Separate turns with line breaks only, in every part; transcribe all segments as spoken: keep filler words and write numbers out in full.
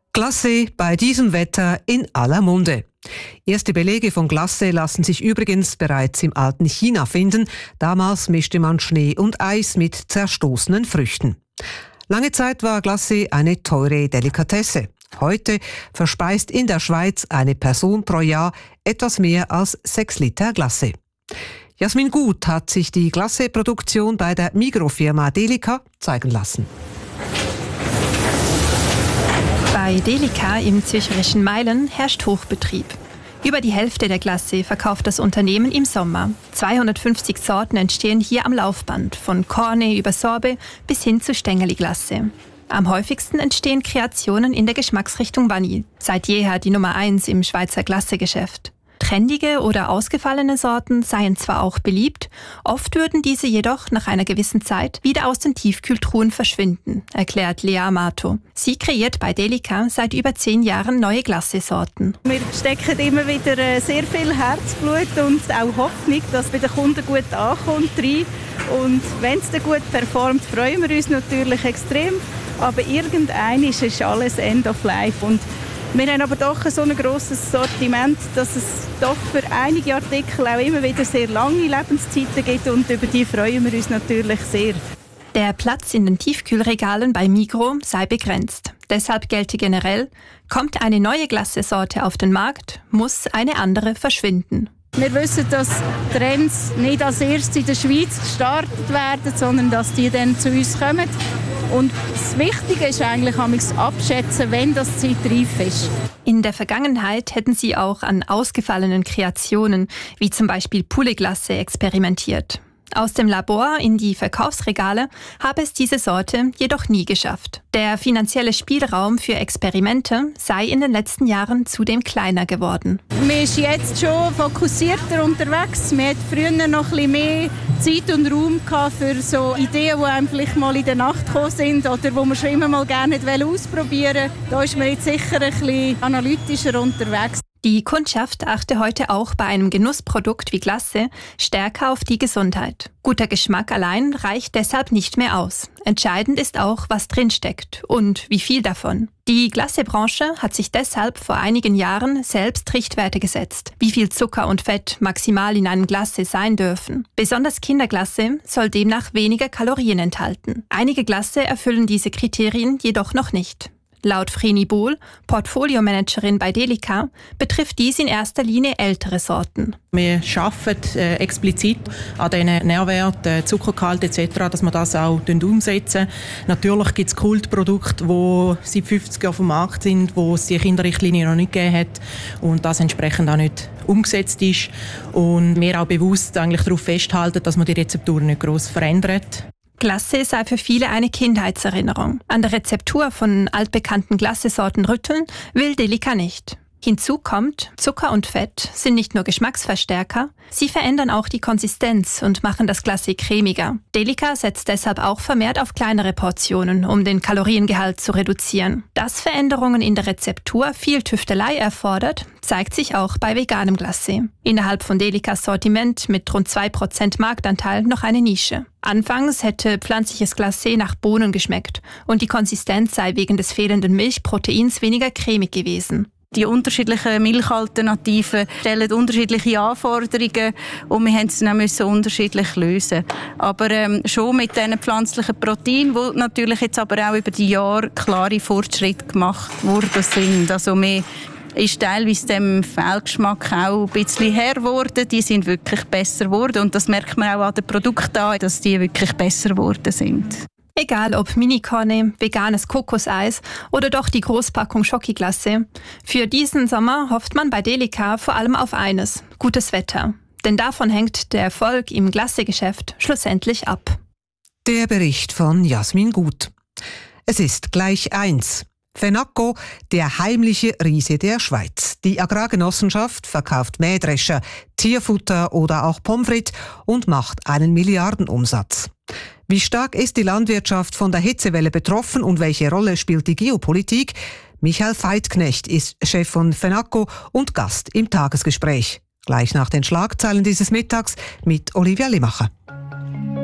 Glacé bei diesem Wetter in aller Munde. Erste Belege von Glacé lassen sich übrigens bereits im alten China finden. Damals mischte man Schnee und Eis mit zerstoßenen Früchten. Lange Zeit war Glacé eine teure Delikatesse. Heute verspeist in der Schweiz eine Person pro Jahr etwas mehr als sechs Liter Glacé. Jasmin Gut hat sich die Glacé-Produktion bei der Migros-Firma Delica zeigen lassen.
Bei Delica im zürcherischen Meilen herrscht Hochbetrieb. Über die Hälfte der Glacé verkauft das Unternehmen im Sommer. zweihundertfünfzig Sorten entstehen hier am Laufband, von Cornet über Sorbet bis hin zu Stängeli-Glacé. Am häufigsten entstehen Kreationen in der Geschmacksrichtung Vanille. Seit jeher die Nummer eins im Schweizer Glacé-Geschäft. Trendige oder ausgefallene Sorten seien zwar auch beliebt, oft würden diese jedoch nach einer gewissen Zeit wieder aus den Tiefkühltruhen verschwinden, erklärt Lea Amato. Sie kreiert bei Delica seit über zehn Jahren neue Glacé-Sorten.
Wir stecken immer wieder sehr viel Herzblut und auch Hoffnung, dass es bei den Kunden gut ankommt. Und wenn es dann gut performt, freuen wir uns natürlich extrem. Aber irgendein ist es alles End of Life. Und wir haben aber doch so ein grosses Sortiment, dass es doch für einige Artikel auch immer wieder sehr lange Lebenszeiten gibt und über die freuen wir uns natürlich sehr.
Der Platz in den Tiefkühlregalen bei Migros sei begrenzt. Deshalb gelte generell, kommt eine neue Glacé-Sorte auf den Markt, muss eine andere verschwinden.
Wir wissen, dass Trends nicht als erstes in der Schweiz gestartet werden, sondern dass die dann zu uns kommen. Und das Wichtige ist eigentlich abschätzen, wenn das Zeit reif ist.
In der Vergangenheit hätten sie auch an ausgefallenen Kreationen, wie zum Beispiel Poulet-Glacé, experimentiert. Aus dem Labor in die Verkaufsregale habe es diese Sorte jedoch nie geschafft. Der finanzielle Spielraum für Experimente sei in den letzten Jahren zudem kleiner geworden.
Man ist jetzt schon fokussierter unterwegs. Man hat früher noch ein bisschen mehr Zeit und Raum gehabt für so Ideen, die einem vielleicht mal in der Nacht gekommen sind oder wo man schon immer mal gerne ausprobieren wollte. Da ist man jetzt sicher ein bisschen analytischer unterwegs.
Die Kundschaft achte heute auch bei einem Genussprodukt wie Glacé stärker auf die Gesundheit. Guter Geschmack allein reicht deshalb nicht mehr aus. Entscheidend ist auch, was drinsteckt und wie viel davon. Die Glacé-Branche hat sich deshalb vor einigen Jahren selbst Richtwerte gesetzt, wie viel Zucker und Fett maximal in einem Glacé sein dürfen. Besonders Kinderglacé soll demnach weniger Kalorien enthalten. Einige Glacé erfüllen diese Kriterien jedoch noch nicht. Laut Vreni Bohl, Portfoliomanagerin bei Delica, betrifft dies in erster Linie ältere Sorten.
Wir arbeiten äh, explizit an diesen Nährwerten, Zuckergehalt et cetera, dass wir das auch umsetzen. Natürlich gibt es Kultprodukte, die seit fünfzig Jahren auf dem Markt sind, wo es die Kinderrichtlinie noch nicht gegeben hat und das entsprechend auch nicht umgesetzt ist. Und wir auch bewusst eigentlich darauf festhalten, dass man die Rezeptur nicht gross verändert.
Glacé sei für viele eine Kindheitserinnerung. An der Rezeptur von altbekannten Glacé-Sorten rütteln will Delica nicht. Hinzu kommt, Zucker und Fett sind nicht nur Geschmacksverstärker, sie verändern auch die Konsistenz und machen das Glacé cremiger. Delica setzt deshalb auch vermehrt auf kleinere Portionen, um den Kaloriengehalt zu reduzieren. Dass Veränderungen in der Rezeptur viel Tüftelei erfordert, zeigt sich auch bei veganem Glacé. Innerhalb von Delicas Sortiment mit rund zwei Prozent Marktanteil noch eine Nische. Anfangs hätte pflanzliches Glacé nach Bohnen geschmeckt und die Konsistenz sei wegen des fehlenden Milchproteins weniger cremig gewesen.
Die unterschiedlichen Milchalternativen stellen unterschiedliche Anforderungen und wir mussten es dann unterschiedlich lösen. Aber ähm, schon mit diesen pflanzlichen Proteinen, die natürlich jetzt aber auch über die Jahre klare Fortschritte gemacht worden sind. Also wir ist teilweise dem Fehlgeschmack auch ein bisschen Herr geworden. Die sind wirklich besser geworden und das merkt man auch an den Produkten an, dass die wirklich besser geworden sind.
Egal ob Mini-Cornet, veganes Kokoseis oder doch die Großpackung Schoki-Glacé. Für diesen Sommer hofft man bei Delica vor allem auf eines: gutes Wetter. Denn davon hängt der Erfolg im Glacé-Geschäft schlussendlich ab.
Der Bericht von Jasmin Gut. Es ist gleich eins. Fenaco, der heimliche Riese der Schweiz. Die Agrargenossenschaft verkauft Mähdrescher, Tierfutter oder auch Pommes frites und macht einen Milliardenumsatz. Wie stark ist die Landwirtschaft von der Hitzewelle betroffen und welche Rolle spielt die Geopolitik? Michael Veithknecht ist Chef von Fenaco und Gast im Tagesgespräch. Gleich nach den Schlagzeilen dieses Mittags mit Olivia Limacher.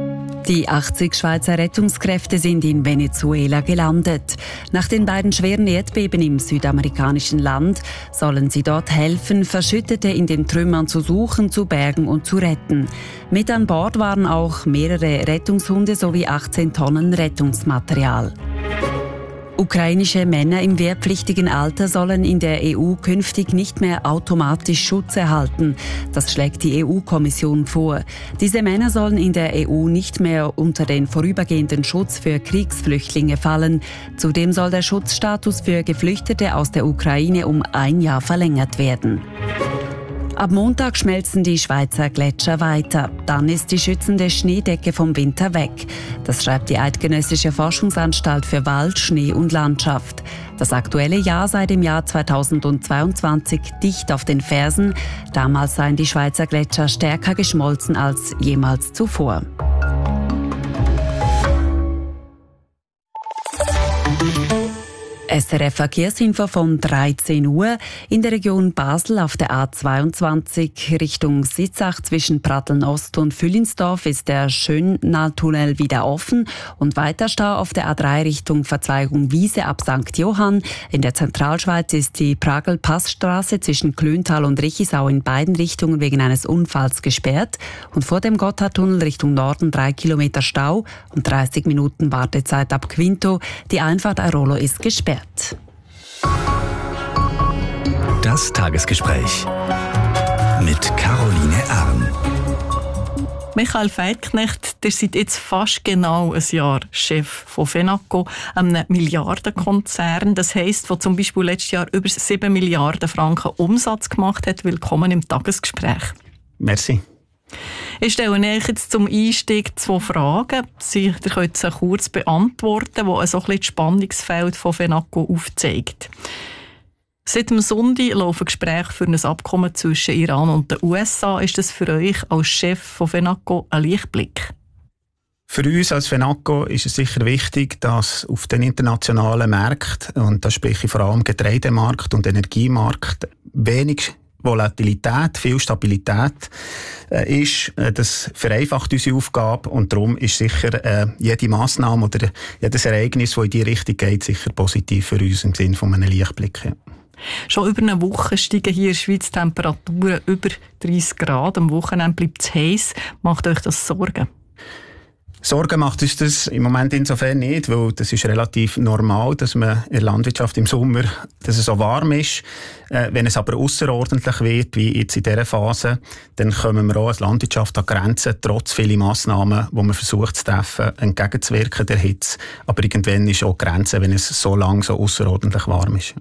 Die achtzig Schweizer Rettungskräfte sind in Venezuela gelandet. Nach den beiden schweren Erdbeben im südamerikanischen Land sollen sie dort helfen, Verschüttete in den Trümmern zu suchen, zu bergen und zu retten. Mit an Bord waren auch mehrere Rettungshunde sowie achtzehn Tonnen Rettungsmaterial. Ukrainische Männer im wehrpflichtigen Alter sollen in der E U künftig nicht mehr automatisch Schutz erhalten. Das schlägt die E U-Kommission vor. Diese Männer sollen in der E U nicht mehr unter den vorübergehenden Schutz für Kriegsflüchtlinge fallen. Zudem soll der Schutzstatus für Geflüchtete aus der Ukraine um ein Jahr verlängert werden. Ab Montag schmelzen die Schweizer Gletscher weiter. Dann ist die schützende Schneedecke vom Winter weg. Das schreibt die Eidgenössische Forschungsanstalt für Wald, Schnee und Landschaft. Das aktuelle Jahr sei dem Jahr zweitausendzweiundzwanzig dicht auf den Fersen. Damals seien die Schweizer Gletscher stärker geschmolzen als jemals zuvor. S R F Verkehrsinfo von dreizehn Uhr. In der Region Basel auf der A zweiundzwanzig Richtung Sitzach zwischen Pratteln-Ost und Füllinsdorf ist der Schönnahltunnel wieder offen und weiter Stau auf der A drei Richtung Verzweigung Wiese ab Sankt Johann. In der Zentralschweiz ist die Pragl-Passstraße zwischen Klöntal und Richisau in beiden Richtungen wegen eines Unfalls gesperrt und vor dem Gotthardtunnel Richtung Norden drei Kilometer Stau und dreißig Minuten Wartezeit ab Quinto. Die Einfahrt Airolo ist gesperrt.
Das Tagesgespräch mit Caroline Arn.
Michael Veithknecht, ihr seid jetzt fast genau ein Jahr Chef von Fenaco, einem Milliardenkonzern. Das heisst, der zum Beispiel letztes Jahr über sieben Milliarden Franken Umsatz gemacht hat. Willkommen im Tagesgespräch.
Merci.
Ich stelle euch jetzt zum Einstieg zwei Fragen. Sie, ihr könnt sie kurz beantworten, die so ein bisschen das Spannungsfeld von Fenaco aufzeigt. Seit dem Sonntag laufen Gespräche für ein Abkommen zwischen Iran und den U S A. Ist das für euch als Chef von Fenaco ein Lichtblick?
Für uns als Fenaco ist es sicher wichtig, dass auf den internationalen Märkten, und da spreche ich vor allem Getreidemarkt und Energiemarkt, wenig Volatilität, viel Stabilität äh, ist. Äh, das vereinfacht unsere Aufgabe und darum ist sicher äh, jede Massnahme oder jedes Ereignis, das in diese Richtung geht, sicher positiv für uns im Sinne von einem Lichtblick. Ja.
Schon über eine Woche steigen hier in der Schweiz Temperaturen über dreißig Grad. Am Wochenende bleibt es heiß. Macht euch das Sorgen?
Sorgen macht uns das im Moment insofern nicht, weil das ist relativ normal, dass man in der Landwirtschaft im Sommer, dass es so warm ist. Äh, wenn es aber außerordentlich wird, wie jetzt in dieser Phase, dann kommen wir auch als Landwirtschaft an Grenzen, trotz vieler Massnahmen, die man versucht zu treffen, entgegenzuwirken der Hitze. Aber irgendwann ist auch Grenze, wenn es so lang so außerordentlich warm ist.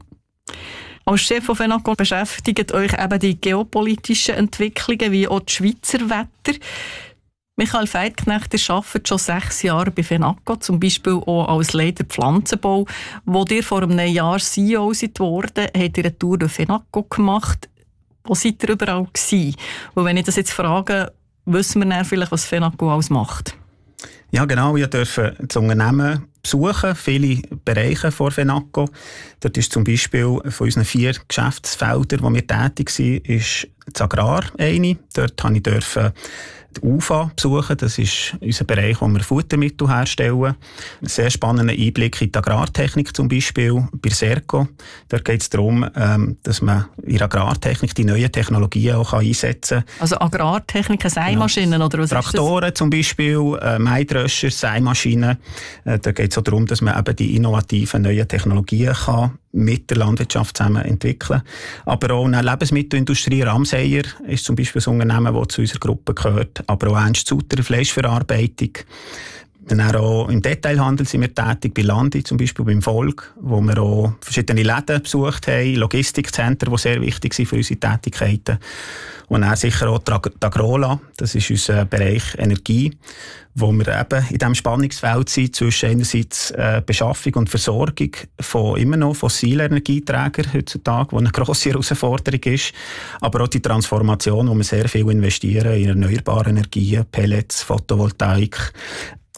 Als Chef von Fenaco beschäftigt euch eben die geopolitischen Entwicklungen wie auch das Schweizer Wetter. Michael Veithknecht, ihr arbeitet schon sechs Jahre bei Fenaco, zum Beispiel auch als Leiter Pflanzenbau. Wo ihr vor einem Jahr C E O seid worden, habt ihr eine Tour durch Fenaco gemacht. Wo seid ihr überall gewesen? Und wenn ich das jetzt frage, wissen wir dann vielleicht, was Fenaco alles macht?
Ja, genau. Wir dürfen das Unternehmen besuchen, viele Bereiche von Fenaco. Dort ist zum Beispiel von unseren vier Geschäftsfeldern, wo wir tätig sind, ist das Agrar eine. Dort durfte ich die U F A besuchen. Das ist unser Bereich, wo wir Futtermittel herstellen. Ein sehr spannender Einblick in die Agrartechnik zum Beispiel bei Serco. Dort geht es darum, dass man in der Agrartechnik die neuen Technologien auch einsetzen kann.
Also Agrartechnik, Sämaschinen ja. Oder was
Traktoren
ist das?
Zum Beispiel, äh, Maidröscher, Sämaschinen. Äh, da geht es auch darum, dass man eben die innovativen neuen Technologien kann mit der Landwirtschaft zusammen entwickeln. Aber auch eine Lebensmittelindustrie, Ramseyer ist zum Beispiel ein Unternehmen, das zu unserer Gruppe gehört, aber auch Ernst Sutter, Fleischverarbeitung. Dann auch im Detailhandel sind wir tätig, bei Landi zum Beispiel, beim Volk, wo wir auch verschiedene Läden besucht haben, Logistikzentren, die sehr wichtig sind für unsere Tätigkeiten. Und dann sicher auch die Agrola, das ist unser Bereich Energie, wo wir eben in diesem Spannungsfeld sind zwischen einerseits äh, Beschaffung und Versorgung von immer noch fossilen Energieträgern heutzutage, was eine grosse Herausforderung ist, aber auch die Transformation, wo wir sehr viel investieren in erneuerbare Energien, Pellets, Photovoltaik.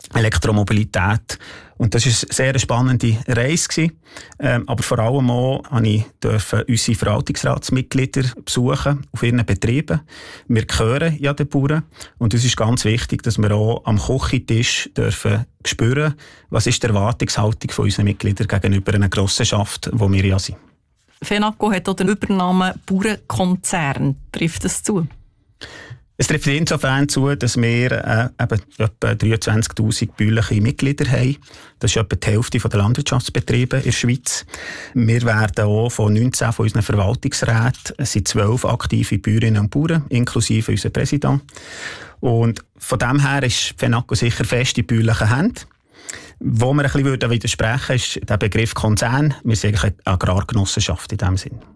Elektromobilität. Und das war eine sehr spannende Reise. Ähm, aber vor allem auch durfte ich unsere Verwaltungsratsmitglieder besuchen auf ihren Betrieben. Wir gehören ja den Bauern. Und es ist ganz wichtig, dass wir auch am Küchentisch dürfen spüren, was ist die Erwartungshaltung von unseren Mitgliedern gegenüber einer Genossenschaft, wo wir ja sind.
Fenaco hat auch den Übernamen Bauernkonzern. Trifft das zu?
Es trifft insofern zu, dass wir äh, eben etwa dreiundzwanzigtausend bäuerliche Mitglieder haben. Das ist etwa die Hälfte der Landwirtschaftsbetriebe in der Schweiz. Wir werden auch von neunzehn von unseren Verwaltungsräten, es sind zwölf aktive Bäuerinnen und Bauern, inklusive unser Präsident. Und von dem her ist Fenaco sicher fest in bäuerlichen Händen. Wo wir ein bisschen widersprechen würden, ist der Begriff Konzern. Wir sind eigentlich eine Agrargenossenschaft in diesem Sinn.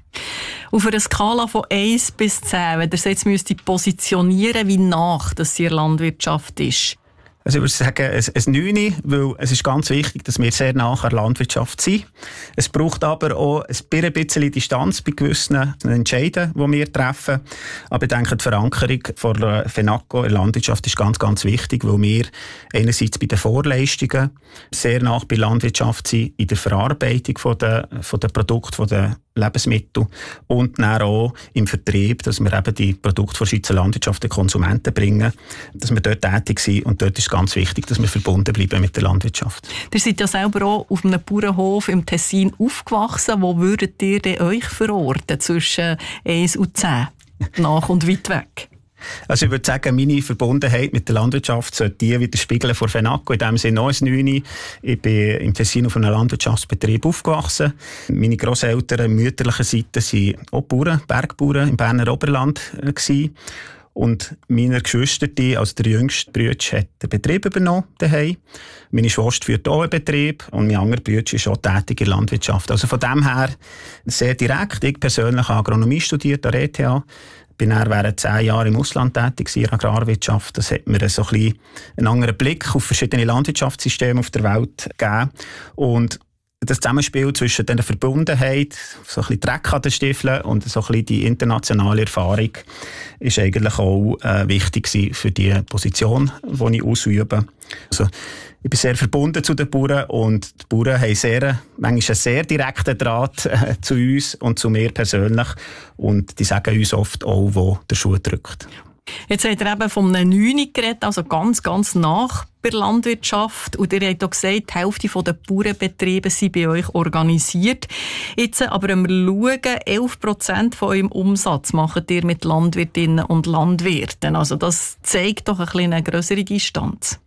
Auf einer Skala von eins bis zehn, wenn ihr es jetzt müsst positionieren, wie nach das in der Landwirtschaft ist?
Also ich würde sagen, ein, ein neun, weil es ist ganz wichtig, dass wir sehr nah an der Landwirtschaft sind. Es braucht aber auch ein bisschen Distanz bei gewissen Entscheiden, die wir treffen. Aber ich denke, die Verankerung von Fenaco in der Landwirtschaft ist ganz, ganz wichtig, weil wir einerseits bei den Vorleistungen sehr nah bei der Landwirtschaft sind, in der Verarbeitung von der, von der Produkte, von der Lebensmittel und dann auch im Vertrieb, dass wir eben die Produkte von Schweizer Landwirtschaft den Konsumenten bringen, dass wir dort tätig sind und dort ist ganz wichtig, dass wir verbunden bleiben mit der Landwirtschaft.
Ihr seid ja selber auch auf einem Bauernhof im Tessin aufgewachsen. Wo würdet ihr denn euch verorten zwischen eins und zehn? Nach und weit weg?
Also ich würde sagen, meine Verbundenheit mit der Landwirtschaft sollte die widerspiegeln von Fenaco. In dem Sinne auch ein neun. Ich bin im Tessin auf einem Landwirtschaftsbetrieb aufgewachsen. Meine Grosseltern mütterlicher Seite waren auch Bauern, Bergbauern im Berner Oberland gewesen. Und meine Geschwister, also der jüngste Bruder, hat den Betrieb übernommen daheim. Meine Schwester führt auch einen Betrieb und mein anderer Bruder ist auch tätig in der Landwirtschaft. Also von dem her sehr direkt. Ich persönlich habe Agronomie studiert an der E T H. Ich war während zehn Jahren im Ausland tätig in der Agrarwirtschaft. Das hat mir so ein bisschen einen anderen Blick auf verschiedene Landwirtschaftssysteme auf der Welt gegeben. Und das Zusammenspiel zwischen dieser Verbundenheit, so ein bisschen Dreck an den Stiefeln und so ein bisschen die internationale Erfahrung ist eigentlich auch äh, wichtig für die Position, die ich ausübe. Also, ich bin sehr verbunden zu den Bauern und die Bauern haben sehr, manchmal einen sehr direkten Draht äh, zu uns und zu mir persönlich und die sagen uns oft auch, wo der Schuh drückt.
Jetzt habt ihr eben von einem neun geredet, also ganz, ganz nach bei der Landwirtschaft. Und ihr habt auch gesagt, die Hälfte der Bauernbetriebe sind bei euch organisiert. Jetzt aber, wenn wir schauen, elf Prozent von eurem Umsatz macht ihr mit Landwirtinnen und Landwirten. Also das zeigt doch ein bisschen eine grössere Distanz.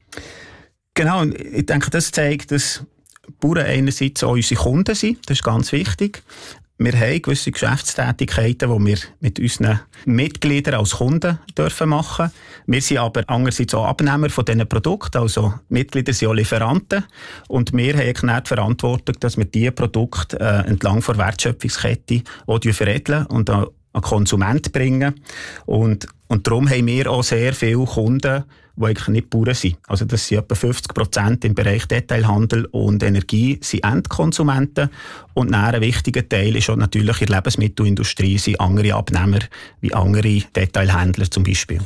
Genau, ich denke, das zeigt, dass Bauern einerseits auch unsere Kunden sind. Das ist ganz wichtig. Wir haben gewisse Geschäftstätigkeiten, die wir mit unseren Mitgliedern als Kunden dürfen machen. Wir sind aber andererseits auch Abnehmer von diesen Produkten. Also Mitglieder sind auch Lieferanten. Und wir haben die Verantwortung, dass wir diese Produkte äh, entlang der Wertschöpfungskette auch veredeln und an den Konsumenten bringen. Und, und darum haben wir auch sehr viele Kunden, die eigentlich nicht Bauern sind. Also das sind etwa fünfzig Prozent im Bereich Detailhandel und Energie sind Endkonsumenten. Und ein wichtiger Teil ist auch natürlich in der Lebensmittelindustrie sind andere Abnehmer, wie andere Detailhändler zum Beispiel.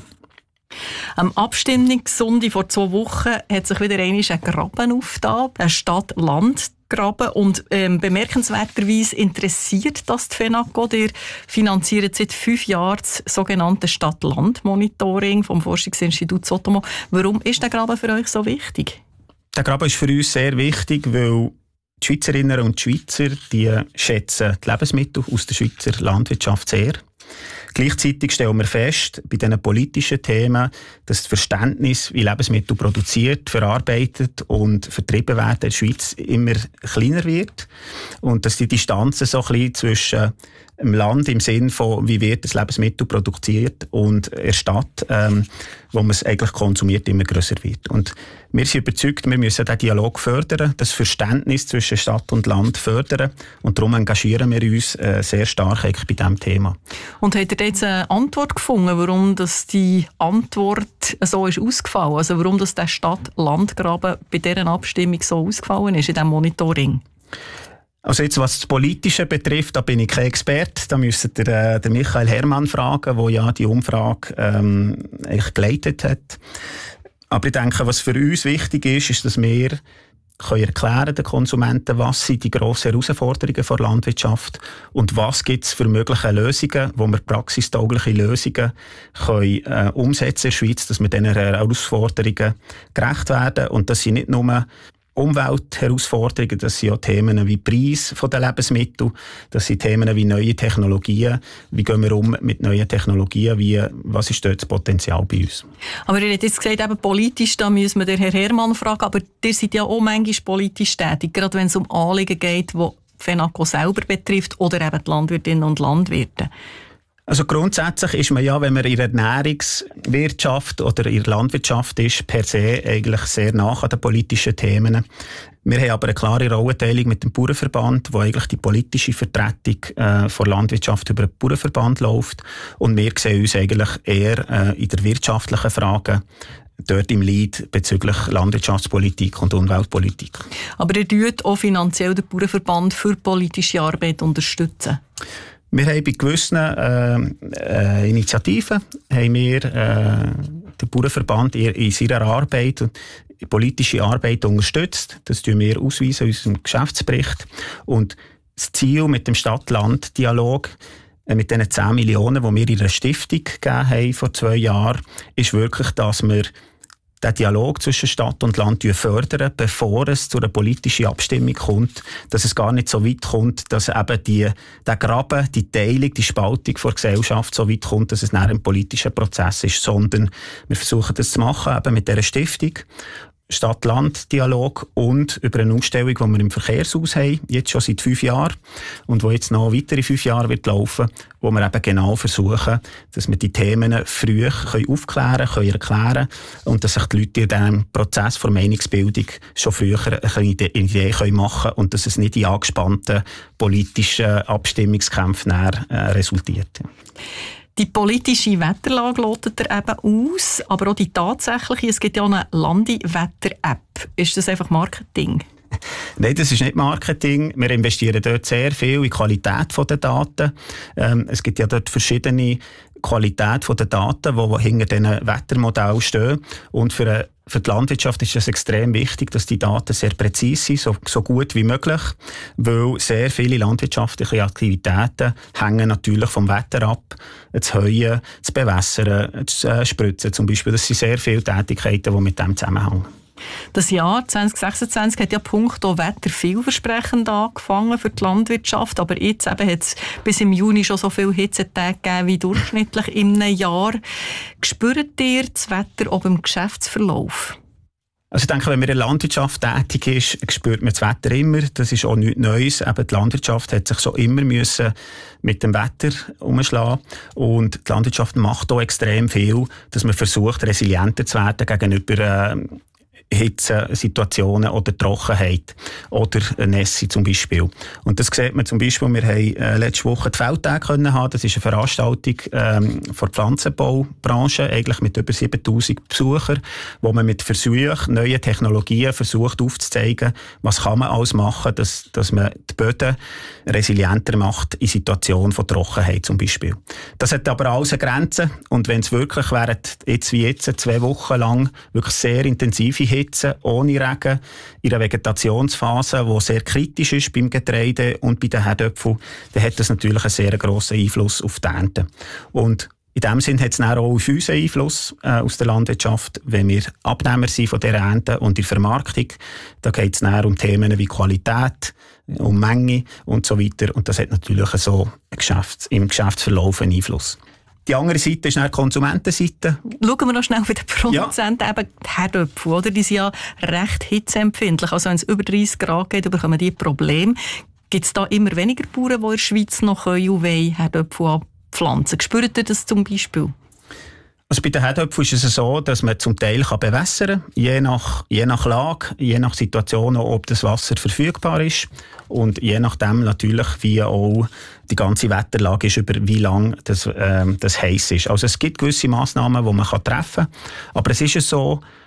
Am Abstimmungssonntag vor zwei Wochen hat sich wieder einmal ein Graben aufgetan, ein Stadt-Land-Graben. Und ähm, bemerkenswerterweise interessiert das die Fenaco. Ihr finanziert seit fünf Jahren das sogenannte Stadt-Land-Monitoring vom Forschungsinstitut Sotomo. Warum ist der Graben für euch so wichtig?
Der Graben ist für uns sehr wichtig, weil die Schweizerinnen und Schweizer die schätzen die Lebensmittel aus der Schweizer Landwirtschaft sehr. Gleichzeitig stellen wir fest, bei diesen politischen Themen, dass das Verständnis, wie Lebensmittel produziert, verarbeitet und vertrieben werden in der Schweiz immer kleiner wird. Und dass die Distanzen so ein bisschen zwischen dem Land im Sinn von, wie wird das Lebensmittel produziert und der Stadt, ähm, wo man es eigentlich konsumiert, immer grösser wird. Und wir sind überzeugt, wir müssen diesen Dialog fördern, das Verständnis zwischen Stadt und Land fördern. Und darum engagieren wir uns äh, sehr stark eigentlich bei diesem Thema.
Und habt ihr jetzt eine Antwort gefunden, warum das die Antwort so ist ausgefallen? Also warum das der Stadt-Land-Graben bei dieser Abstimmung so ausgefallen ist, in diesem Monitoring?
Also jetzt, was das Politische betrifft, da bin ich kein Experte. Da müsst ihr äh, den Michael Hermann fragen, der ja die Umfrage ähm, eigentlich geleitet hat. Aber ich denke, was für uns wichtig ist, ist, dass wir können erklären den Konsumenten, was sind die grossen Herausforderungen der Landwirtschaft und was gibt es für mögliche Lösungen, wo wir praxistaugliche Lösungen können, äh, umsetzen in der Schweiz, dass wir diesen Herausforderungen gerecht werden. Und das sind nicht nur Umweltherausforderungen, das sind auch Themen wie Preis der Lebensmittel, das sind Themen wie neue Technologien, wie gehen wir um mit neuen Technologien, wie, was ist dort das Potenzial bei uns.
Aber ihr habt jetzt gesagt, eben politisch, da müssen wir den Herrn Herrmann fragen, aber ihr seid ja auch manchmal politisch tätig, gerade wenn es um Anliegen geht, die FENACO selber betrifft oder eben die Landwirtinnen und Landwirte.
Also grundsätzlich ist man ja, wenn man in der Ernährungswirtschaft oder in der Landwirtschaft ist, per se eigentlich sehr nah an den politischen Themen. Wir haben aber eine klare Rollenteilung mit dem Bauernverband, wo eigentlich die politische Vertretung äh, von Landwirtschaft über den Bauernverband läuft. Und wir sehen uns eigentlich eher äh, in der wirtschaftlichen Frage dort im Lead bezüglich Landwirtschaftspolitik und Umweltpolitik.
Aber ihr tut auch finanziell den Bauernverband für politische Arbeit unterstützen?
Wir haben bei gewissen äh, äh, Initiativen haben wir, äh, den Bauernverband in, in seiner Arbeit und politische Arbeit unterstützt. Das tun wir ausweisen in unserem Geschäftsbericht. Und das Ziel mit dem Stadt-Land-Dialog, äh, mit diesen zehn Millionen, die wir in einer Stiftung gegeben haben vor zwei Jahren, ist wirklich, dass wir den Dialog zwischen Stadt und Land fördern, bevor es zu einer politischen Abstimmung kommt, dass es gar nicht so weit kommt, dass eben die, der Graben, die Teilung, die Spaltung der Gesellschaft so weit kommt, dass es nach einem politischen Prozess ist, sondern wir versuchen das zu machen, eben mit dieser Stiftung, Stadt-Land-Dialog und über eine Ausstellung, die wir im Verkehrshaus haben, jetzt schon seit fünf Jahren und die jetzt noch weitere fünf Jahre wird laufen, wo wir eben genau versuchen, dass wir die Themen früh können aufklären können, erklären und dass sich die Leute in diesem Prozess der Meinungsbildung schon früher eine Idee können machen können und dass es nicht in angespannten politischen Abstimmungskämpfen äh, resultiert.
Die politische Wetterlage lotet er eben aus, aber auch die tatsächliche. Es gibt ja eine Landi-Wetter-App. Ist das einfach Marketing?
Nein, das ist nicht Marketing. Wir investieren dort sehr viel in die Qualität der Daten. Ähm, es gibt ja dort verschiedene Qualität der Daten, die hinter diesen Wettermodellen stehen. Und für, eine, für die Landwirtschaft ist es extrem wichtig, dass die Daten sehr präzise sind, so, so gut wie möglich, weil sehr viele landwirtschaftliche Aktivitäten hängen natürlich vom Wetter ab. Das Heuen, das Bewässern, das äh, Spritzen zum Beispiel, das sind sehr viele Tätigkeiten, die mit dem zusammenhängen.
Das Jahr zwanzig sechsundzwanzig hat ja punkto Wetter vielversprechend angefangen für die Landwirtschaft, aber jetzt eben hat es bis im Juni schon so viele Hitzetage gegeben wie durchschnittlich in einem Jahr. Spürt ihr das Wetter auch im Geschäftsverlauf?
Also ich denke, wenn man in der Landwirtschaft tätig ist, spürt man das Wetter immer. Das ist auch nichts Neues. Eben die Landwirtschaft hat sich schon immer müssen mit dem Wetter umschlagen. Und die Landwirtschaft macht auch extrem viel, dass man versucht, resilienter zu werden gegenüber äh, Hitzesituationen oder Trockenheit oder Nässe zum Beispiel. Und das sieht man zum Beispiel, wir haben äh, letzte Woche die Feldtage können haben. Das ist eine Veranstaltung ähm, für die Pflanzenbaubranche, eigentlich mit über siebentausend Besuchern, wo man mit Versuchen, neuen Technologien versucht aufzuzeigen, was kann man alles machen, dass, dass man die Böden resilienter macht in Situationen von Trockenheit zum Beispiel. Das hat aber alles eine Grenze und wenn es wirklich während jetzt wie jetzt zwei Wochen lang wirklich sehr intensive Hitze ohne Regen, in einer Vegetationsphase, die sehr kritisch ist beim Getreide und bei den Herdöpfeln, dann hat das natürlich einen sehr grossen Einfluss auf die Ernte. Und in dem Sinn hat es dann auch auf uns einen Einfluss äh, aus der Landwirtschaft, wenn wir Abnehmer sind von dieser Ernte und in der Vermarktung. Da geht es dann um Themen wie Qualität, um Menge und so weiter. Und das hat natürlich so Geschäfts-, im Geschäftsverlauf einen Einfluss. Die andere Seite ist dann die Konsumentenseite.
Schauen wir noch schnell bei den Produzenten. Ja. Eben die Herdöpfel, oder? Die sind ja recht hitzeempfindlich. Also wenn es über dreißig Grad geht, bekommen die Probleme. Gibt es da immer weniger Bauern, die in der Schweiz noch können und wollen Herdöpfel abpflanzen? Spürt ihr das zum Beispiel?
Also bei den Herdöpfeln ist es so, dass man zum Teil kann bewässern kann, je nach, je nach Lage, je nach Situation, ob das Wasser verfügbar ist und je nachdem natürlich, wie auch die ganze Wetterlage ist, über wie lange das, ähm, das heiß ist. Also es gibt gewisse Massnahmen, die man kann treffen kann, aber es ist so,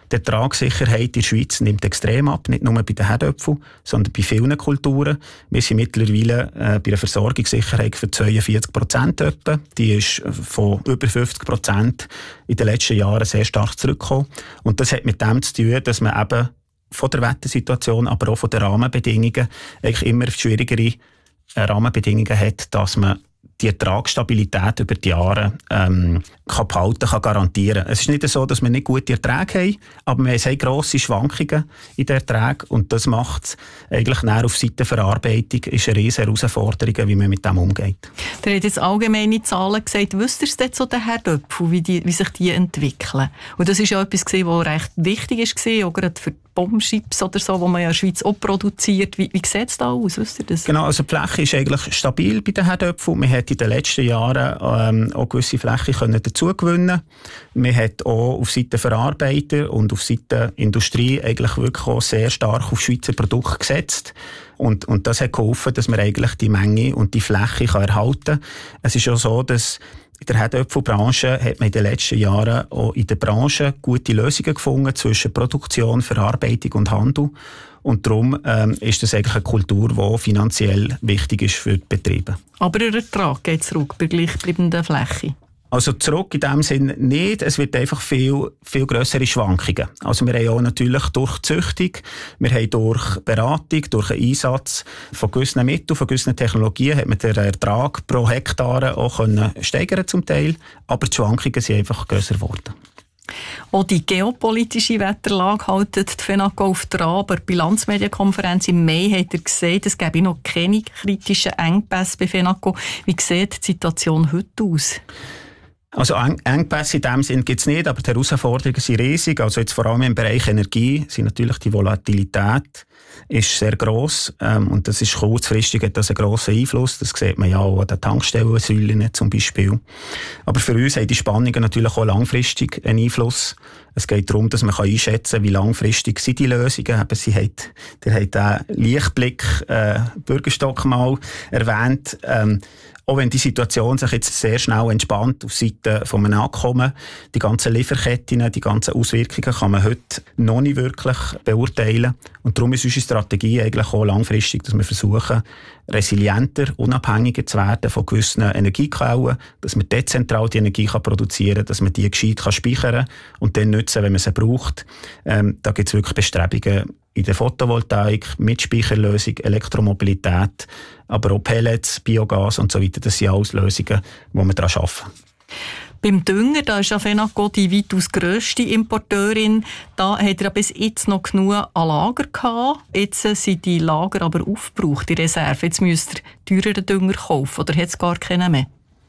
Die Ertragssicherheit in der Schweiz nimmt extrem ab, nicht nur bei den Herdöpfeln, sondern bei vielen Kulturen. Wir sind mittlerweile äh, bei einer Versorgungssicherheit für zweiundvierzig Prozent etwa. Die ist von über fünfzig Prozent in den letzten Jahren sehr stark zurückgekommen. Und das hat mit dem zu tun, dass man eben von der Wettersituation, aber auch von den Rahmenbedingungen eigentlich immer schwierigere Rahmenbedingungen hat, dass man die Ertragsstabilität über die Jahre ähm, kann behalten, kann garantieren. Es ist nicht so, dass wir nicht gute Erträge haben, aber wir haben grosse Schwankungen in den Erträgen und das macht es eigentlich näher auf Seite Verarbeitung, ist eine riesige Herausforderung, wie man mit dem umgeht.
Ihr habt jetzt allgemeine Zahlen gesagt. Wisst ihr es jetzt so, den Herdöpfel, wie, die, wie sich die entwickeln? Und das war ja etwas, was recht wichtig war, auch gerade für Bombschips oder so, die man ja in der Schweiz auch produziert. Wie, wie sieht es da aus? Wisst ihr das?
Genau, also die Fläche ist eigentlich stabil bei den Herdöpfeln. Man hat in den letzten Jahren ähm, auch gewisse Fläche können dazu gewinnen. Man hat auch auf Seite Verarbeiter und auf Seite Industrie eigentlich wirklich auch sehr stark auf Schweizer Produkte gesetzt. Und, und das hat geholfen, dass man eigentlich die Menge und die Fläche kann erhalten kann. Es ist auch so, dass in der Herdöpfelbranche hat man in den letzten Jahren auch in der Branche gute Lösungen gefunden zwischen Produktion, Verarbeitung und Handel. Und darum ähm, ist das eigentlich eine Kultur, die finanziell wichtig ist für die Betriebe.
Aber der Ertrag geht zurück bei gleichbleibender Fläche?
Also zurück in dem Sinne nicht. Es wird einfach viel, viel grössere Schwankungen. Also wir haben auch natürlich durch Züchtung, wir haben durch Beratung, durch den Einsatz von gewissen Mitteln, von gewissen Technologien, hat man den Ertrag pro Hektar auch können steigern zum Teil. Aber die Schwankungen sind einfach grösser geworden.
Auch die geopolitische Wetterlage hält die FENACO auf der Trab. Bei der Bilanzmedienkonferenz im Mai hat er gesagt, es gäbe noch keine kritischen Engpässe bei FENACO. Wie sieht die Situation heute aus?
Also Engpässe in dem Sinn gibt es nicht, aber die Herausforderungen sind riesig. Also jetzt vor allem im Bereich Energie sind natürlich die Volatilität ist sehr gross ähm, und das ist kurzfristig hat das einen grossen Einfluss. Das sieht man ja auch an den Tankstellensäulen zum Beispiel. Aber für uns haben die Spannungen natürlich auch langfristig einen Einfluss. Es geht darum, dass man einschätzen kann, wie langfristig sind die Lösungen. Eben, Sie hat, der hat den Lichtblick äh, Bürgerstock mal erwähnt. Ähm, Auch wenn die Situation sich jetzt sehr schnell entspannt auf Seite von einem Abkommen, die ganzen Lieferketten, die ganzen Auswirkungen kann man heute noch nicht wirklich beurteilen. Und darum ist unsere Strategie eigentlich auch langfristig, dass wir versuchen, resilienter, unabhängiger zu werden von gewissen Energiequellen, dass man dezentral die Energie kann produzieren kann, dass man die gescheit kann speichern und dann nutzen, wenn man sie braucht. Ähm, da gibt es wirklich Bestrebungen in der Photovoltaik, mit Speicherlösung, Elektromobilität, aber auch Pellets, Biogas und so weiter. Das sind alles Lösungen, die wir daran arbeiten.
Beim Dünger, da ist ja FENACO die weitaus grösste Importeurin. Da hat er bis jetzt noch genug an Lager gehabt. Jetzt sind die Lager aber aufgebraucht, die Reserve. Jetzt müsst ihr teureren Dünger kaufen oder hat es gar keinen mehr?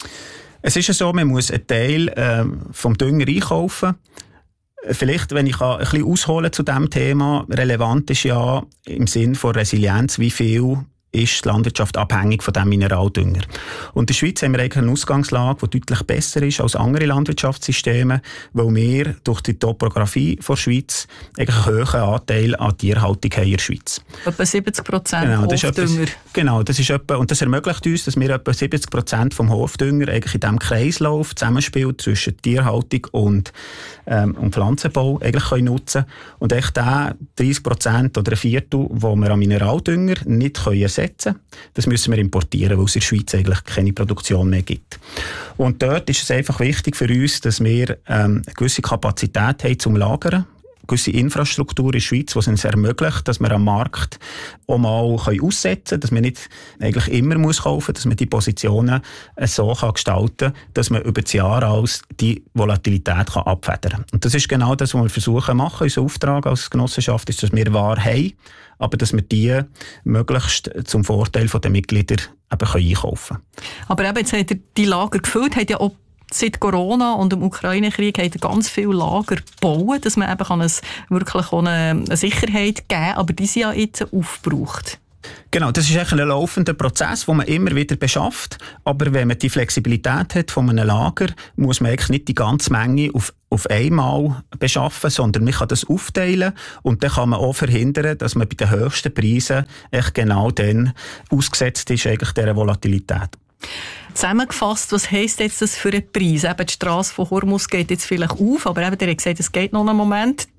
Es ist ja so, man muss einen Teil äh, vom Dünger einkaufen. Vielleicht, wenn ich ein bisschen ausholen zu diesem Thema, relevant ist ja im Sinn von Resilienz, wie viel ist die Landwirtschaft abhängig von diesem Mineraldünger. Und in der Schweiz haben wir eigentlich eine Ausgangslage, die deutlich besser ist als andere Landwirtschaftssysteme, weil wir durch die Topografie der Schweiz eigentlich einen hohen Anteil an Tierhaltung haben in der Schweiz.
Etwa siebzig Prozent
genau,
Hofdünger.
Genau, das ist etwa, und das ermöglicht uns, dass wir etwa siebzig Prozent vom Hofdünger eigentlich in diesem Kreislauf zusammenspielt zwischen Tierhaltung und, ähm, und Pflanzenbau eigentlich können nutzen können. Und echt der dreißig Prozent oder ein Viertel, wo wir an Mineraldünger nicht können ersetzen können, das müssen wir importieren, weil es in der Schweiz eigentlich keine Produktion mehr gibt. Und dort ist es einfach wichtig für uns, dass wir ähm, eine gewisse Kapazität haben zum Lagern, eine gewisse Infrastruktur in der Schweiz, die es uns ermöglicht, dass wir am Markt auch mal können aussetzen können, dass man nicht eigentlich immer muss kaufen muss, dass man die Positionen so kann gestalten kann, dass man über das Jahr als die Volatilität kann abfedern kann. Und das ist genau das, was wir versuchen zu machen. Unser Auftrag als Genossenschaft ist, dass wir Ware haben, aber dass wir die möglichst zum Vorteil der Mitglieder eben einkaufen können.
Aber eben, jetzt hat er die Lager gefüllt, hat ja auch seit Corona und dem Ukraine-Krieg hat er ganz viele Lager gebaut, dass man eben kann es wirklich auch eine, eine Sicherheit geben kann, aber die sind ja jetzt aufgebraucht.
Genau, das ist ein laufender Prozess, den man immer wieder beschafft. Aber wenn man die Flexibilität hat von einem Lager, muss man eigentlich nicht die ganze Menge auf, auf einmal beschaffen, sondern man kann das aufteilen und dann kann man auch verhindern, dass man bei den höchsten Preisen echt genau dann ausgesetzt ist, eigentlich dieser Volatilität.
Zusammengefasst, was heisst jetzt das für einen Preis? Eben die Strasse von Hormuz geht jetzt vielleicht auf, aber eben, der hat gesagt, es geht noch einen Moment.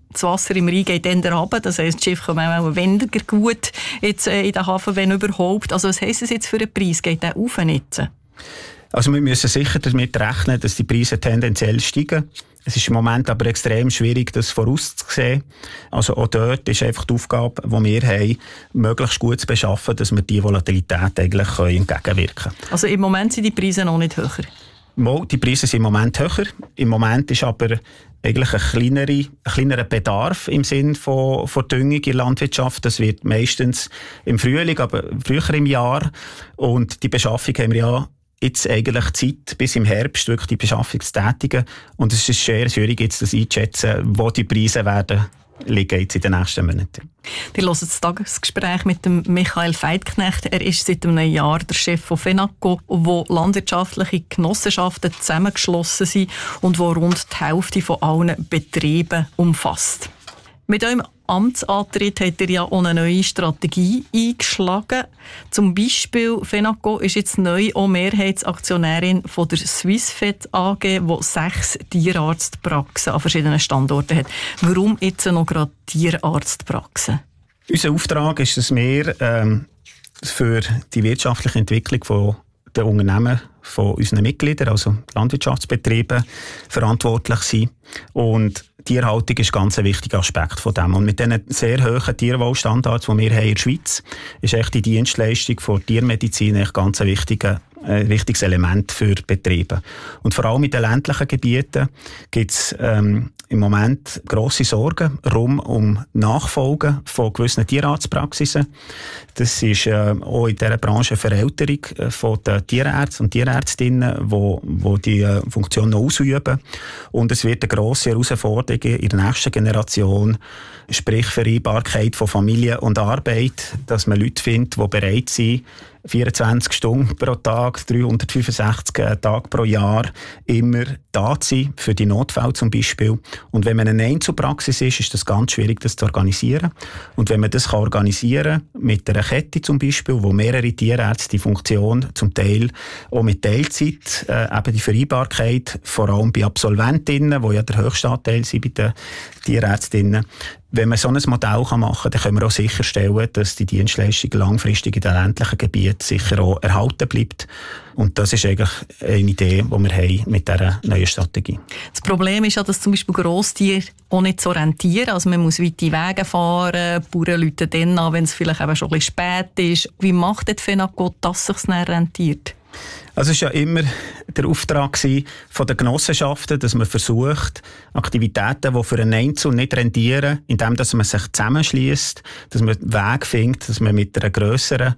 das Wasser im Rhein geht dann runter, das heisst, das Schiff kommt auch weniger gut jetzt, äh, in den Hafen, wenn überhaupt. Also was heisst das jetzt für den Preis? Geht der auf jetzt?
Also wir müssen sicher damit rechnen, dass die Preise tendenziell steigen. Es ist im Moment aber extrem schwierig, das vorauszusehen. Also auch dort ist einfach die Aufgabe, die wir haben, möglichst gut zu beschaffen, dass wir die Volatilität eigentlich entgegenwirken können.
Also im Moment sind die Preise noch nicht höher?
Mal, die Preise sind im Moment höher. Im Moment ist aber eigentlich ein, kleinere, ein kleinerer Bedarf im Sinne von, von Düngung in der Landwirtschaft. Das wird meistens im Frühling, aber früher im Jahr. Und die Beschaffung haben wir ja jetzt eigentlich Zeit bis im Herbst wirklich die Beschaffung zu tätigen. Und es ist sehr schwierig, jetzt das einzuschätzen, wo die Preise werden liegen jetzt in den nächsten Monaten.
Wir hören das Tagesgespräch mit dem Michael Veithknecht. Er ist seit einem Jahr der Chef von FENACO, wo landwirtschaftliche Genossenschaften zusammengeschlossen sind und wo rund die Hälfte von allen Betrieben umfasst. Mit eurem Amtsantritt hat er ja auch eine neue Strategie eingeschlagen. Zum Beispiel FENACO ist jetzt neu auch Mehrheitsaktionärin von der Swissvet A G, die sechs Tierarztpraxen an verschiedenen Standorten hat. Warum jetzt noch gerade Tierarztpraxen?
Unser Auftrag ist es, wir ähm, für die wirtschaftliche Entwicklung von der Unternehmen von unseren Mitgliedern, also Landwirtschaftsbetrieben, verantwortlich sind. Und Tierhaltung ist ganz ein wichtiger Aspekt von dem. Und mit diesen sehr hohen Tierwohlstandards, die wir haben in der Schweiz, ist echt die Dienstleistung von Tiermedizin echt ganz ein wichtiger ein wichtiges Element für Betriebe. Und vor allem in den ländlichen Gebieten gibt es ähm, im Moment grosse Sorgen rund um Nachfolgen von gewissen Tierarztpraxisen. Das ist äh, auch in dieser Branche eine Verälterung äh, von den Tierärzten und Tierärztinnen, wo, wo die äh, Funktion noch ausüben. Und es wird eine grosse Herausforderung in der nächsten Generation, sprich Vereinbarkeit von Familie und Arbeit, dass man Leute findet, die bereit sind, vierundzwanzig Stunden pro Tag, dreihundertfünfundsechzig Tage pro Jahr immer da zu sein, für die Notfälle zum Beispiel. Und wenn man eine Einzelpraxis ist, ist das ganz schwierig, das zu organisieren. Und wenn man das kann organisieren mit einer Kette zum Beispiel, wo mehrere Tierärzte die Funktion zum Teil auch mit Teilzeit, äh, eben die Vereinbarkeit, vor allem bei Absolventinnen, wo ja der höchste Anteil sind bei den Tierärztinnen. Wenn man so ein Modell machen kann, dann können wir auch sicherstellen, dass die Dienstleistung langfristig in den ländlichen Gebieten sicher auch erhalten bleibt. Und das ist eigentlich eine Idee, die wir haben mit dieser neuen Strategie. Das
Problem ist ja, dass zum Beispiel Grosstiere auch nicht so rentieren. Also man muss weite Wege fahren, die Bauern rufen dann an, wenn es vielleicht eben schon ein bisschen spät ist. Wie macht das FENACO, dass es sich dann rentiert?
Also es war ja immer der Auftrag von den Genossenschaften, dass man versucht, Aktivitäten, die für einen Einzelnen nicht rendieren, indem dass man sich zusammenschließt, dass man einen Weg findet, dass man mit einer grösseren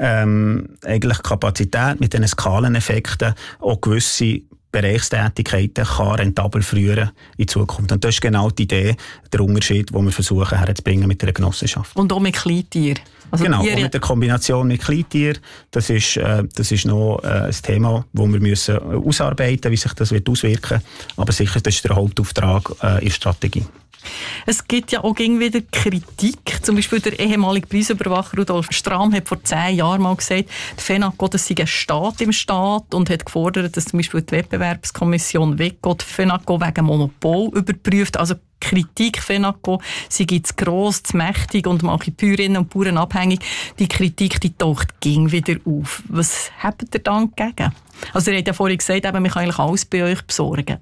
ähm, eigentlich Kapazität, mit diesen Skaleneffekten auch gewisse Bereichstätigkeiten kann rentabel führen in Zukunft. Und das ist genau die Idee, der Unterschied, den wir versuchen herzubringen mit einer Genossenschaft.
Und auch mit Kleintieren. Also
genau, und mit der Kombination mit Kleintieren. Das ist, äh, das ist noch äh, ein Thema, das wir müssen ausarbeiten müssen, wie sich das wird auswirken. Aber sicher, das ist der Hauptauftrag äh, in der Strategie.
Es gibt ja auch immer wieder Kritik. Zum Beispiel der ehemalige Preisüberwacher Rudolf Strahm hat vor zehn Jahren mal gesagt, die FENACO, das sei ein Staat im Staat, und hat gefordert, dass zum Beispiel die Wettbewerbskommission WECO die FENACO wegen Monopol überprüft. Also Kritik FENACO sei zu gross, zu mächtig und mache Bäuerinnen und Bauern abhängig. Die Kritik, die taucht ging wieder auf. Was habt ihr dann dagegen? Also ihr habt ja vorhin gesagt, eben, man kann eigentlich alles bei euch besorgen.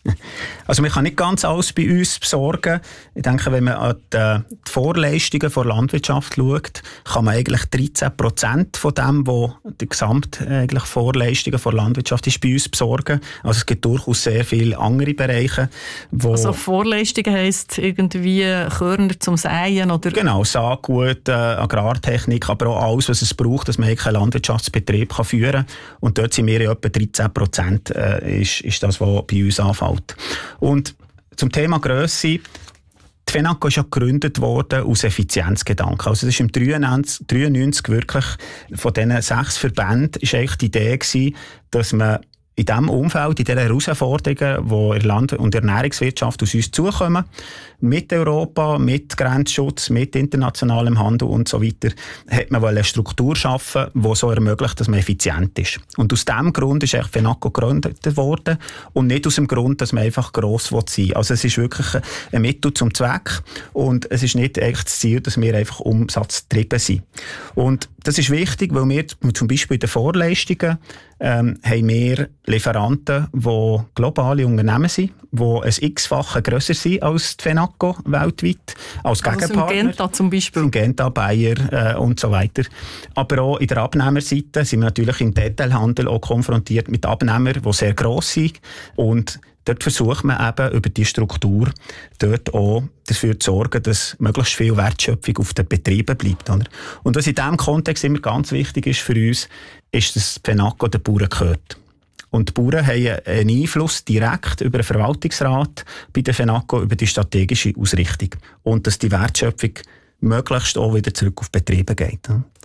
Also man kann nicht ganz alles bei uns besorgen. Ich denke, wenn man an die Vorleistungen der Landwirtschaft schaut, kann man eigentlich dreizehn Prozent von dem, was die gesamte Vorleistungen der Landwirtschaft ist, bei uns besorgen. Also es gibt durchaus sehr viele andere Bereiche. Wo
also Vorleistungen heisst irgendwie Körner zum Säen? Oder?
Genau, Saatgut, äh, Agrartechnik, aber auch alles, was es braucht, dass man einen Landwirtschaftsbetrieb kann führen kann. Und dort sind wir ja etwa dreizehn Prozent äh, ist, ist das, was bei uns anfällt. Und zum Thema Grösse, die FENACO ist ja gegründet worden aus Effizienzgedanken. Also das ist im neunzehnhundertdreiundneunzig wirklich von diesen sechs Verbänden ist eigentlich die Idee gewesen, dass man in diesem Umfeld, in diesen Herausforderungen, die in der Land- und Ernährungswirtschaft aus uns zukommen, mit Europa, mit Grenzschutz, mit internationalem Handel und so weiter, hat man eine Struktur schaffen, die so ermöglicht, dass man effizient ist. Und aus diesem Grund ist echt FENACO gegründet worden und nicht aus dem Grund, dass man einfach gross sein will. Also es ist wirklich ein Mittel zum Zweck und es ist nicht echt das Ziel, dass wir einfach umsatzgetrieben sind. Und das ist wichtig, weil wir zum Beispiel in den Vorleistungen ähm, haben wir Lieferanten, die globale Unternehmen sind, die ein x-fache grösser sind als die FENACO weltweit, als
also
Gegenpartner.
Syngenta zum Beispiel.
Syngenta, Bayer äh, und so weiter. Aber auch in der Abnehmerseite sind wir natürlich im Detailhandel auch konfrontiert mit Abnehmern, die sehr gross sind. Und dort versucht man eben über die Struktur dort auch dafür zu sorgen, dass möglichst viel Wertschöpfung auf den Betrieben bleibt. Oder? Und was in diesem Kontext immer ganz wichtig ist für uns, ist, dass FENACO den Bauern gehört. Und die Bauern haben einen Einfluss direkt über den Verwaltungsrat bei der FENACO über die strategische Ausrichtung. Und dass die Wertschöpfung möglichst auch wieder zurück auf die Betriebe geht.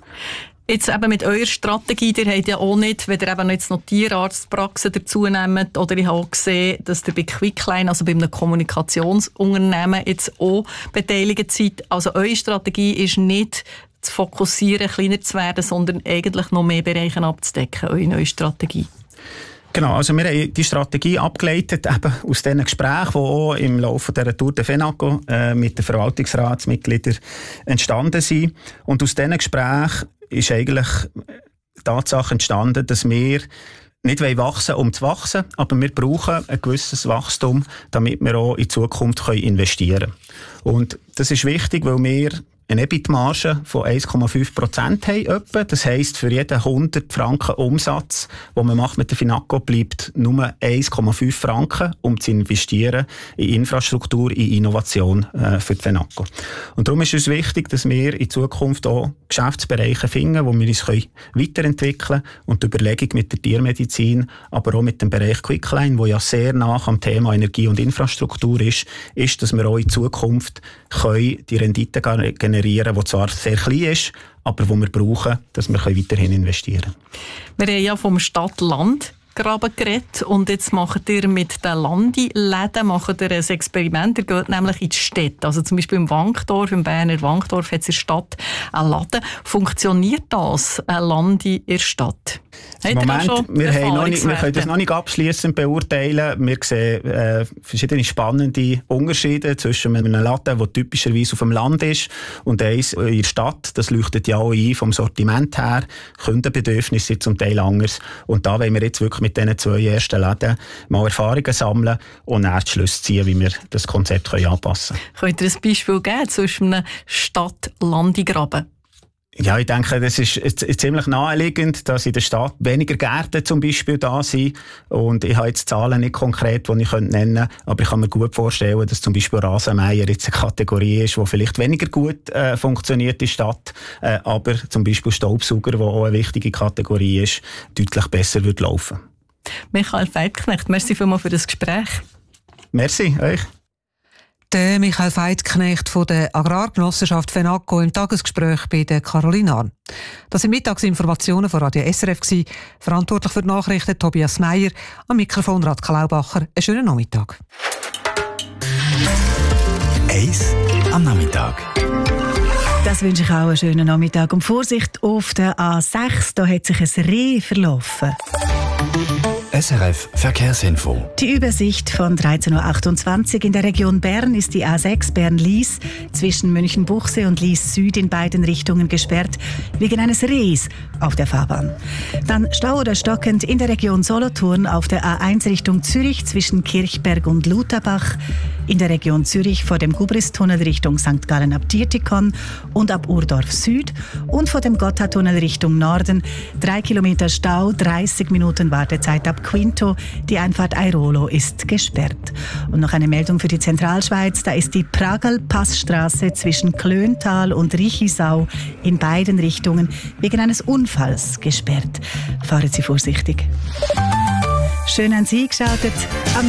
Jetzt eben mit eurer Strategie, ihr habt ja auch nicht, wenn ihr eben jetzt noch Tierarztpraxen dazu nehmt, oder ich habe auch gesehen, dass ihr bei Quickline, also bei einem Kommunikationsunternehmen, jetzt auch beteiligt seid. Also eure Strategie ist nicht zu fokussieren, kleiner zu werden, sondern eigentlich noch mehr Bereiche abzudecken, eure neue Strategie.
Genau, also wir haben die Strategie abgeleitet eben aus diesen Gesprächen, die auch im Laufe dieser Tour de FENACO äh, mit den Verwaltungsratsmitgliedern entstanden sind. Und aus diesen Gesprächen ist eigentlich die Tatsache entstanden, dass wir nicht wachsen um zu wachsen, aber wir brauchen ein gewisses Wachstum, damit wir auch in Zukunft investieren können. Und das ist wichtig, weil wir eine E B I T-Marge von eins Komma fünf Prozent haben etwa. Das heisst, für jeden hundert Franken Umsatz, den man macht mit der FENACO, bleibt nur eins Komma fünf Franken, um zu investieren in Infrastruktur, in Innovation äh, für die FENACO. Und darum ist es wichtig, dass wir in Zukunft auch Geschäftsbereiche finden, wo wir uns können weiterentwickeln können. Und die Überlegung mit der Tiermedizin, aber auch mit dem Bereich Quickline, wo ja sehr nah am Thema Energie und Infrastruktur ist, ist, dass wir auch in Zukunft können die Rendite generieren, die zwar sehr klein ist, aber die wir brauchen, dass wir weiterhin investieren können.
Wir haben ja vom Stadt-Land-Graben geredet und jetzt macht ihr mit den Landi-Läden macht ihr ein Experiment. Ihr geht nämlich in die Städte. Also zum Beispiel im Wankdorf, im Berner Wankdorf hat es in der Stadt einen Laden. Funktioniert das, ein Landi in der Stadt?
Moment, wir, haben noch nicht, wir können das noch nicht abschliessend beurteilen. Wir sehen äh, verschiedene spannende Unterschiede zwischen einem Laden, der typischerweise auf dem Land ist, und eins in der Stadt. Das leuchtet ja auch ein vom Sortiment her. Kundenbedürfnisse sind zum Teil anders. Und da wollen wir jetzt wirklich mit diesen zwei ersten Läden mal Erfahrungen sammeln und dann die Schlüsse ziehen, wie wir das Konzept können anpassen können.
Könnt ihr ein Beispiel geben zwischen einem Stadt-Landi-Graben?
Ja, ich denke, das ist ziemlich naheliegend, dass in der Stadt weniger Gärten zum Beispiel da sind. Und ich habe jetzt Zahlen nicht konkret, die ich nennen könnte, aber ich kann mir gut vorstellen, dass zum Beispiel Rasenmäher jetzt eine Kategorie ist, die vielleicht weniger gut äh, funktioniert in der Stadt, äh, aber zum Beispiel Staubsauger, die auch eine wichtige Kategorie ist, deutlich besser wird laufen.
Michael Veithknecht, merci vielmals für das Gespräch.
Merci, euch.
Der Michael Veithknecht von der Agrargenossenschaft FENACO im Tagesgespräch bei der Caroline Arn. Das sind Mittagsinformationen von Radio S R F gewesen. Verantwortlich für die Nachrichten Tobias Meyer, am Mikrofon Radka Laubacher. Einen schönen Nachmittag.
Eis am Nachmittag.
Das wünsche ich auch einen schönen Nachmittag. Und Vorsicht auf der A sechs, da hat sich ein Reh verlaufen.
S R F Verkehrsinfo.
Die Übersicht von dreizehn Uhr achtundzwanzig. In der Region Bern ist die A sechs Bern-Lies zwischen Münchenbuchsee und Lies Süd in beiden Richtungen gesperrt, wegen eines Rehs auf der Fahrbahn. Dann Stau oder stockend in der Region Solothurn auf der A eins Richtung Zürich zwischen Kirchberg und Lutherbach, in der Region Zürich vor dem Gubristunnel Richtung Sankt Gallen ab Dietikon und ab Urdorf Süd und vor dem Gotthardtunnel Richtung Norden. Drei Kilometer Stau, dreißig Minuten Wartezeit ab Quinto. Die Einfahrt Airolo ist gesperrt. Und noch eine Meldung für die Zentralschweiz. Da ist die Pragal-Passstraße zwischen Klöntal und Richisau in beiden Richtungen wegen eines Unfalls gesperrt. Fahren Sie vorsichtig. Schön, haben Sie eingeschaltet.